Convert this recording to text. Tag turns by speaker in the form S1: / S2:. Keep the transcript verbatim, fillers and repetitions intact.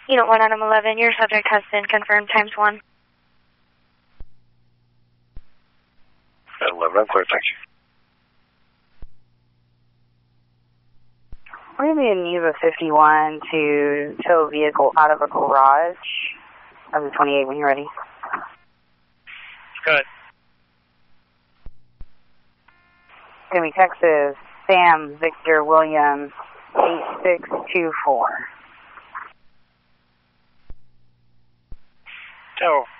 S1: Unit one, item eleven, your subject has been confirmed times one.
S2: eleven, I'm clear, thank you.
S3: We're going to be in Yuba fifty-one to tow a vehicle out of a garage of the twenty-eight when you're ready.
S2: Good.
S3: It's going to be Texas, Sam, Victor, William, eight six two four.
S2: Tow.